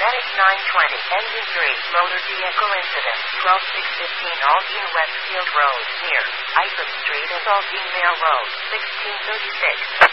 Medic 920, Engine 3, Motor Vehicle Incident, 12615 Aldine Westfield Road, near Isom Street and Aldine Mail Road, 1636.